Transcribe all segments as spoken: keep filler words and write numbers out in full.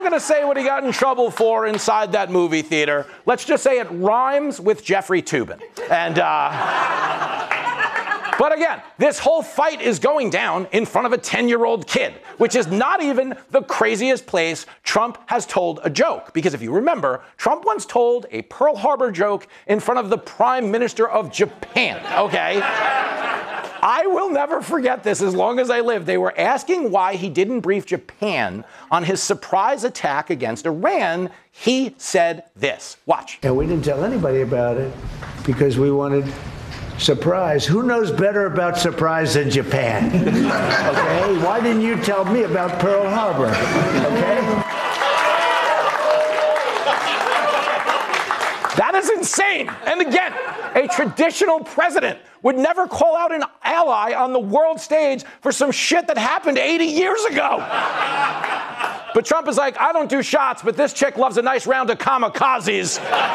I'm going to say what he got in trouble for inside that movie theater. Let's just say it rhymes with Jeffrey Toobin. And, uh... But again, this whole fight is going down in front of a ten-year-old kid, which is not even the craziest place Trump has told a joke. Because if you remember, Trump once told a Pearl Harbor joke in front of the Prime Minister of Japan, okay? I will never forget this as long as I live. They were asking why he didn't brief Japan on his surprise attack against Iran. He said this. Watch. And we didn't tell anybody about it because we wanted surprise. Who knows better about surprise than Japan? Okay? Why didn't you tell me about Pearl Harbor? Okay? That is insane. And again, a traditional president would never call out an ally on the world stage for some shit that happened eighty years ago. But Trump is like, I don't do shots, but this chick loves a nice round of kamikazes.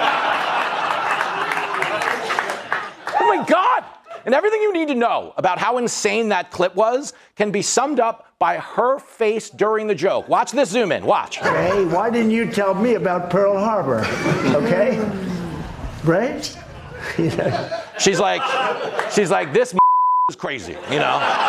Oh my God! And everything you need to know about how insane that clip was can be summed up by her face during the joke. Watch this zoom in. Watch. Hey, why didn't you tell me about Pearl Harbor? Okay? Right? You know? She's like, she's like, this is crazy, you know?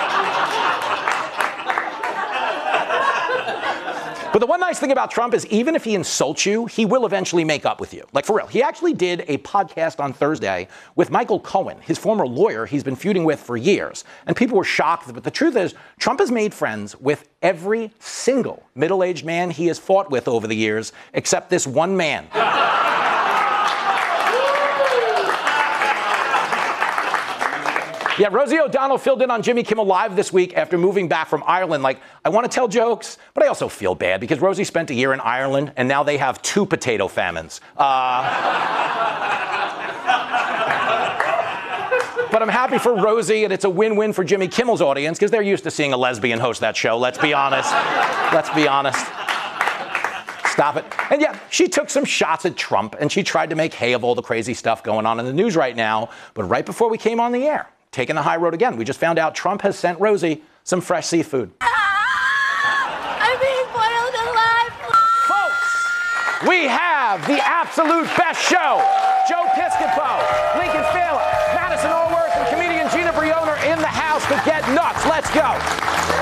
But the one nice thing about Trump is even if he insults you, he will eventually make up with you. Like, for real. He actually did a podcast on Thursday with Michael Cohen, his former lawyer he's been feuding with for years. And people were shocked. But the truth is, Trump has made friends with every single middle-aged man he has fought with over the years, except this one man. Yeah, Rosie O'Donnell filled in on Jimmy Kimmel Live this week after moving back from Ireland. Like, I want to tell jokes, but I also feel bad because Rosie spent a year in Ireland, and now they have two potato famines. Uh, but I'm happy for Rosie, and it's a win-win for Jimmy Kimmel's audience because they're used to seeing a lesbian host that show. Let's be honest. Let's be honest. Stop it. And yeah, she took some shots at Trump, and she tried to make hay of all the crazy stuff going on in the news right now. But right before we came on the air, taking the high road again, we just found out Trump has sent Rosie some fresh seafood. Ah, I'm being boiled alive. Folks, we have the absolute best show. Joe Piscopo, Lincoln Failer, Madison Allworth, and comedian Gina Brioner in the house to get nuts. Let's go.